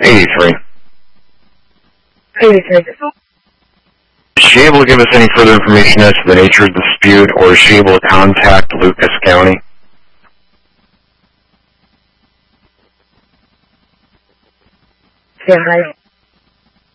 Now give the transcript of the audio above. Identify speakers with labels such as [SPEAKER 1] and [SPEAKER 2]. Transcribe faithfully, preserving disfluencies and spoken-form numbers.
[SPEAKER 1] eighty-three.
[SPEAKER 2] eighty-three.
[SPEAKER 1] Is she able to give us any further information as to the nature of the dispute, or is she able to contact Lucas County?
[SPEAKER 2] Yeah, hi.